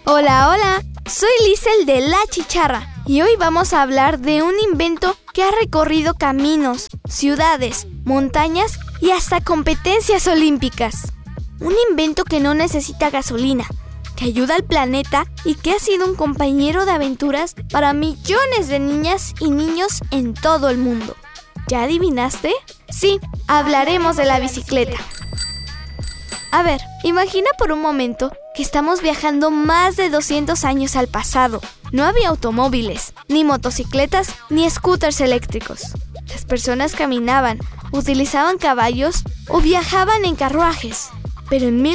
Hola, hola, soy Lisel de La Chicharra y hoy vamos a hablar de un invento que ha recorrido caminos, ciudades, montañas y hasta competencias olímpicas. Un invento que no necesita gasolina, que ayuda al planeta y que ha sido un compañero de aventuras para millones de niñas y niños en todo el mundo. ¿Ya adivinaste? Sí, hablaremos de la bicicleta. A ver, imagina por un momento que estamos viajando más de 200 años al pasado. No había automóviles, ni motocicletas, ni scooters eléctricos. Las personas caminaban, utilizaban caballos o viajaban en carruajes. Pero en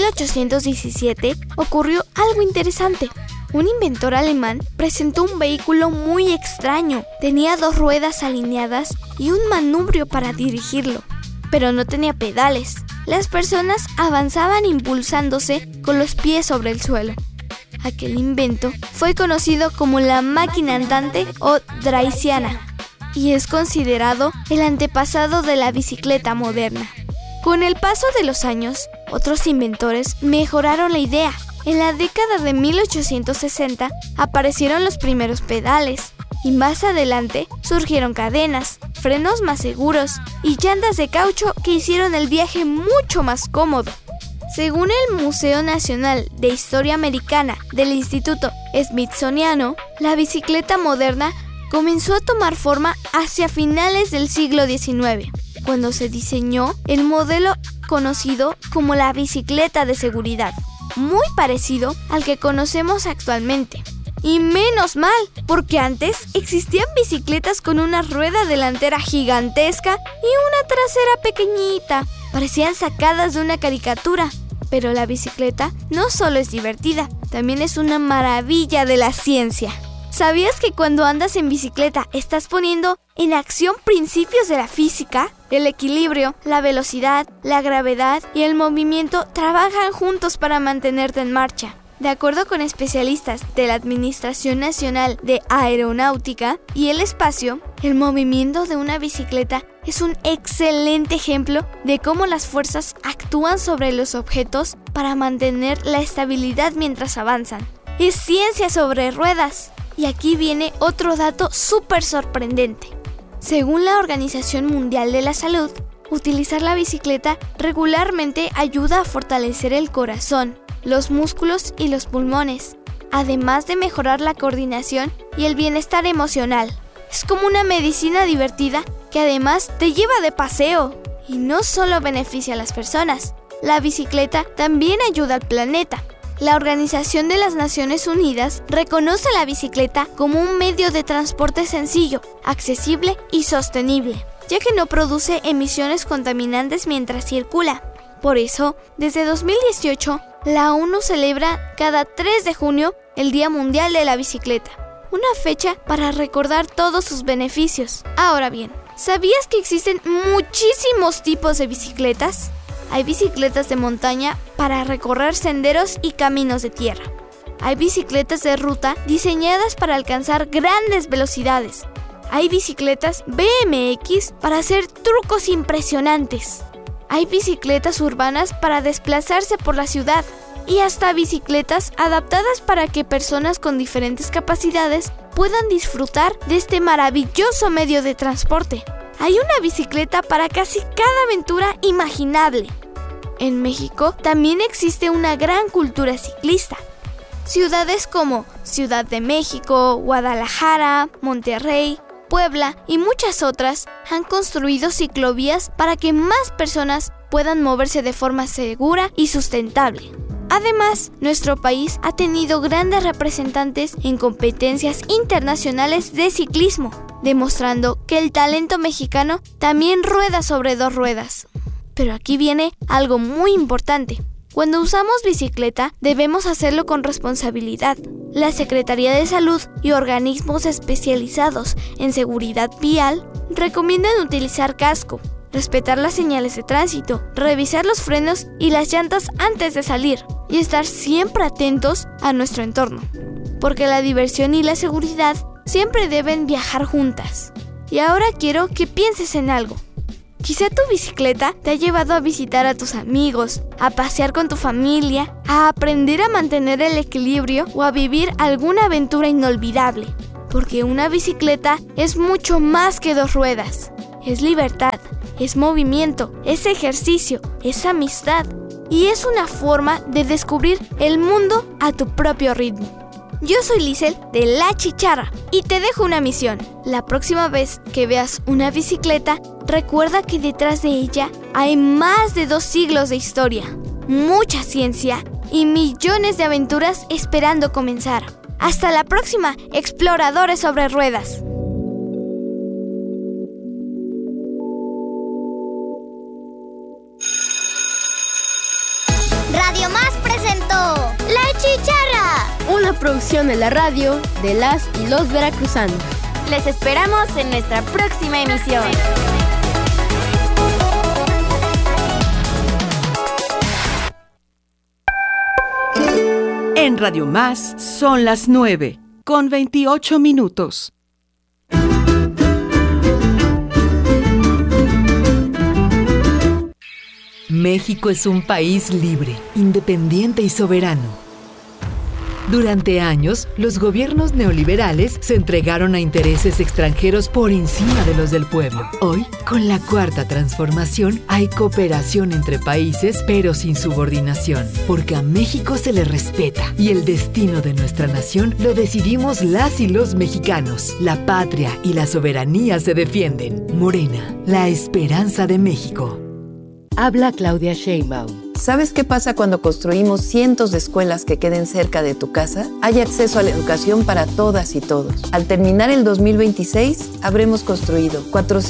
1817 ocurrió algo interesante. Un inventor alemán presentó un vehículo muy extraño. Tenía 2 ruedas alineadas y un manubrio para dirigirlo, pero no tenía pedales. Las personas avanzaban impulsándose con los pies sobre el suelo. Aquel invento fue conocido como la máquina andante o draisiana y es considerado el antepasado de la bicicleta moderna. Con el paso de los años, otros inventores mejoraron la idea. En la década de 1860 aparecieron los primeros pedales y más adelante surgieron cadenas, frenos más seguros y llantas de caucho que hicieron el viaje mucho más cómodo. Según el Museo Nacional de Historia Americana del Instituto Smithsoniano, la bicicleta moderna comenzó a tomar forma hacia finales del siglo XIX, cuando se diseñó el modelo conocido como la bicicleta de seguridad, muy parecido al que conocemos actualmente. Y menos mal, porque antes existían bicicletas con una rueda delantera gigantesca y una trasera pequeñita. Parecían sacadas de una caricatura. Pero la bicicleta no solo es divertida, también es una maravilla de la ciencia. ¿Sabías que cuando andas en bicicleta estás poniendo en acción principios de la física? El equilibrio, la velocidad, la gravedad y el movimiento trabajan juntos para mantenerte en marcha. De acuerdo con especialistas de la Administración Nacional de Aeronáutica y el Espacio, el movimiento de una bicicleta es un excelente ejemplo de cómo las fuerzas actúan sobre los objetos para mantener la estabilidad mientras avanzan. Es ciencia sobre ruedas. Y aquí viene otro dato súper sorprendente. Según la Organización Mundial de la Salud, utilizar la bicicleta regularmente ayuda a fortalecer el corazón, los músculos y los pulmones, además de mejorar la coordinación y el bienestar emocional. Es como una medicina divertida que además te lleva de paseo. Y no solo beneficia a las personas, la bicicleta también ayuda al planeta. La Organización de las Naciones Unidas reconoce la bicicleta como un medio de transporte sencillo, accesible y sostenible, ya que no produce emisiones contaminantes mientras circula. Por eso, desde 2018, la ONU celebra cada 3 de junio el Día Mundial de la Bicicleta, una fecha para recordar todos sus beneficios. Ahora bien, ¿sabías que existen muchísimos tipos de bicicletas? Hay bicicletas de montaña para recorrer senderos y caminos de tierra. Hay bicicletas de ruta diseñadas para alcanzar grandes velocidades. Hay bicicletas BMX para hacer trucos impresionantes. Hay bicicletas urbanas para desplazarse por la ciudad. Y hasta bicicletas adaptadas para que personas con diferentes capacidades puedan disfrutar de este maravilloso medio de transporte. Hay una bicicleta para casi cada aventura imaginable. En México también existe una gran cultura ciclista. Ciudades como Ciudad de México, Guadalajara, Monterrey, Puebla y muchas otras han construido ciclovías para que más personas puedan moverse de forma segura y sustentable. Además, nuestro país ha tenido grandes representantes en competencias internacionales de ciclismo, demostrando que el talento mexicano también rueda sobre 2 ruedas. Pero aquí viene algo muy importante. Cuando usamos bicicleta, debemos hacerlo con responsabilidad. La Secretaría de Salud y organismos especializados en seguridad vial recomiendan utilizar casco, respetar las señales de tránsito, revisar los frenos y las llantas antes de salir y estar siempre atentos a nuestro entorno, porque la diversión y la seguridad siempre deben viajar juntas. Y ahora quiero que pienses en algo. Quizá tu bicicleta te ha llevado a visitar a tus amigos, a pasear con tu familia, a aprender a mantener el equilibrio o a vivir alguna aventura inolvidable. Porque una bicicleta es mucho más que 2 ruedas. Es libertad, es movimiento, es ejercicio, es amistad y es una forma de descubrir el mundo a tu propio ritmo. Yo soy Lisel de La Chicharra y te dejo una misión. La próxima vez que veas una bicicleta, recuerda que detrás de ella hay más de 2 siglos de historia, mucha ciencia y millones de aventuras esperando comenzar. Hasta la próxima, exploradores sobre ruedas. Radio Más presentó La Chicharra, una producción de la radio de las y los veracruzanos. Les esperamos en nuestra próxima emisión. En Radio Más son las 9:28. México es un país libre, independiente y soberano. Durante años, los gobiernos neoliberales se entregaron a intereses extranjeros por encima de los del pueblo. Hoy, con la Cuarta Transformación, hay cooperación entre países, pero sin subordinación, porque a México se le respeta y el destino de nuestra nación lo decidimos las y los mexicanos. La patria y la soberanía se defienden. Morena, la esperanza de México. Habla Claudia Sheinbaum. ¿Sabes qué pasa cuando construimos cientos de escuelas que queden cerca de tu casa? Hay acceso a la educación para todas y todos. Al terminar el 2026, habremos construido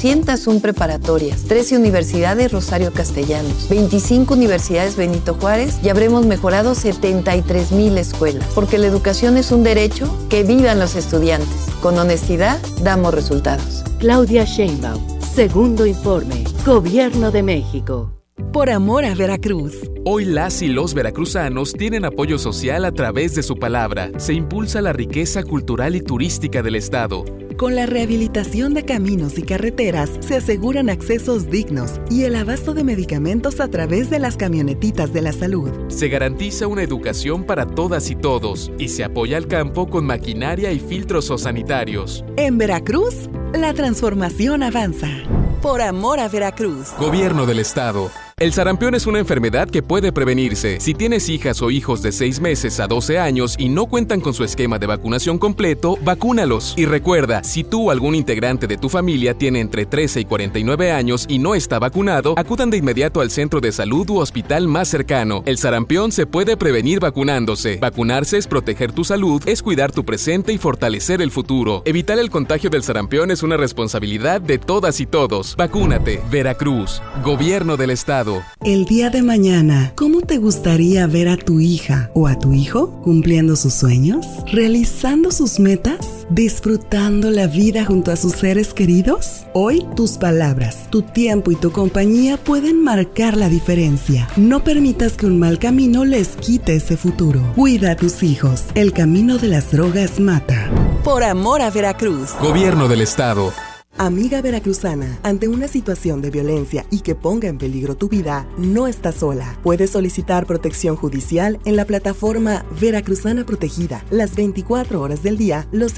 401 preparatorias, 13 universidades Rosario Castellanos, 25 universidades Benito Juárez y habremos mejorado 73,000 escuelas. Porque la educación es un derecho, que vivan los estudiantes. Con honestidad, damos resultados. Claudia Sheinbaum. Segundo informe. Gobierno de México. Por amor a Veracruz. Hoy las y los veracruzanos tienen apoyo social a través de su palabra. Se impulsa la riqueza cultural y turística del estado. Con la rehabilitación de caminos y carreteras se aseguran accesos dignos y el abasto de medicamentos a través de las camionetitas de la salud. Se garantiza una educación para todas y todos y se apoya al campo con maquinaria y filtros sanitarios. En Veracruz, la transformación avanza. Por amor a Veracruz. Gobierno del estado. El sarampión es una enfermedad que puede prevenirse. Si tienes hijas o hijos de 6 meses a 12 años y no cuentan con su esquema de vacunación completo, vacúnalos. Y recuerda, si tú o algún integrante de tu familia tiene entre 13 y 49 años y no está vacunado, acudan de inmediato al centro de salud u hospital más cercano. El sarampión se puede prevenir vacunándose. Vacunarse es proteger tu salud, es cuidar tu presente y fortalecer el futuro. Evitar el contagio del sarampión es una responsabilidad de todas y todos. Vacúnate. Veracruz. Gobierno del estado. El día de mañana, ¿cómo te gustaría ver a tu hija o a tu hijo cumpliendo sus sueños? ¿Realizando sus metas? ¿Disfrutando la vida junto a sus seres queridos? Hoy, tus palabras, tu tiempo y tu compañía pueden marcar la diferencia. No permitas que un mal camino les quite ese futuro. Cuida a tus hijos. El camino de las drogas mata. Por amor a Veracruz. Gobierno del estado. Amiga veracruzana, ante una situación de violencia y que ponga en peligro tu vida, no estás sola. Puedes solicitar protección judicial en la plataforma Veracruzana Protegida, las 24 horas del día, los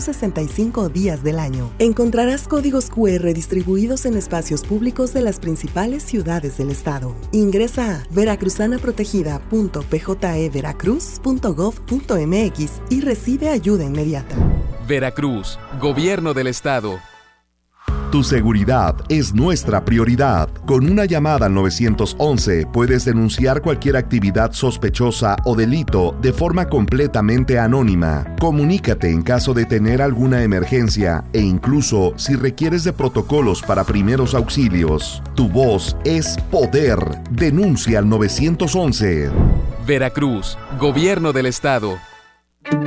365 días del año. Encontrarás códigos QR distribuidos en espacios públicos de las principales ciudades del estado. Ingresa a veracruzanaprotegida.pjeveracruz.gov.mx y recibe ayuda inmediata. Veracruz, Gobierno del estado. Tu seguridad es nuestra prioridad. Con una llamada al 911 puedes denunciar cualquier actividad sospechosa o delito de forma completamente anónima. Comunícate en caso de tener alguna emergencia e incluso si requieres de protocolos para primeros auxilios. Tu voz es poder. Denuncia al 911. Veracruz, Gobierno del estado.